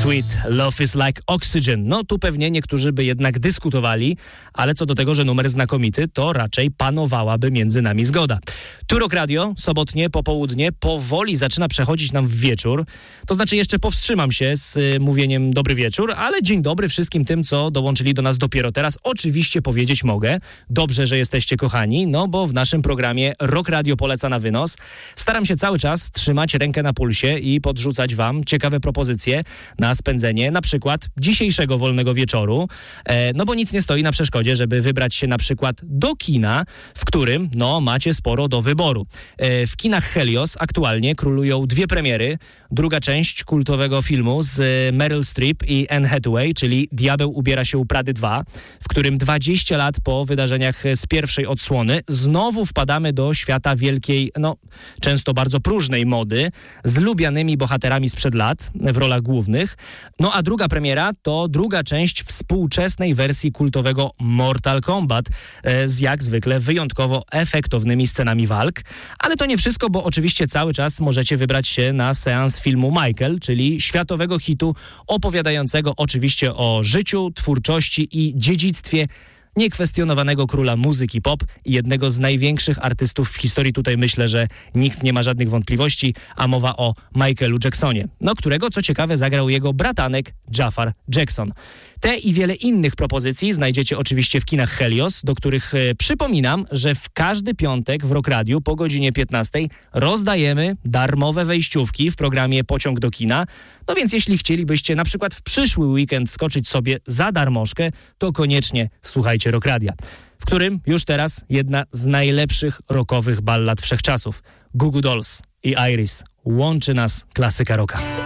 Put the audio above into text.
Sweet, Love is like Oxygen. No tu pewnie niektórzy by jednak dyskutowali, ale co do tego, że numer znakomity, to raczej panowałaby między nami zgoda. Tu Rock Radio, sobotnie popołudnie, powoli zaczyna przechodzić nam w wieczór. To znaczy jeszcze powstrzymam się z mówieniem dobry wieczór, ale dzień dobry wszystkim tym, co dołączyli do nas dopiero teraz. Oczywiście powiedzieć mogę. Dobrze, że jesteście kochani, no bo w naszym programie Rock Radio poleca na wynos. Staram się cały czas trzymać rękę na pulsie i podrzucać wam ciekawe propozycje na spędzenie na przykład dzisiejszego wolnego wieczoru. No bo nic nie stoi na przeszkodzie, żeby wybrać się na przykład do kina, w którym macie sporo do wyboru. W kinach Helios aktualnie królują dwie premiery. Druga część kultowego filmu z Meryl Streep i Anne Hathaway, czyli Diabeł ubiera się u Prady 2, w którym 20 lat po wydarzeniach z pierwszej odsłony znowu wpadamy do świata wielkiej, często bardzo próżnej mody, z lubianymi bohaterami sprzed lat w rolach głównych. No a druga premiera to druga część współczesnej wersji kultowego Mortal Kombat z jak zwykle wyjątkowo efektownymi scenami walk. Ale to nie wszystko, bo oczywiście cały czas możecie wybrać się na seans filmu Michael, czyli światowego hitu opowiadającego oczywiście o życiu, twórczości i dziedzictwie niekwestionowanego króla muzyki pop i jednego z największych artystów w historii. Tutaj myślę, że nikt nie ma żadnych wątpliwości, a mowa o Michaelu Jacksonie, którego co ciekawe zagrał jego bratanek Jafar Jackson. Te i wiele innych propozycji znajdziecie oczywiście w kinach Helios, do których przypominam, że w każdy piątek w Rock Radiu po godzinie 15 rozdajemy darmowe wejściówki w programie Pociąg do kina. No więc jeśli chcielibyście na przykład w przyszły weekend skoczyć sobie za darmożkę, to koniecznie słuchajcie Rock Radia, w którym już teraz jedna z najlepszych rockowych ballad wszechczasów. Goo Goo Dolls i Iris. Łączy nas klasyka rocka.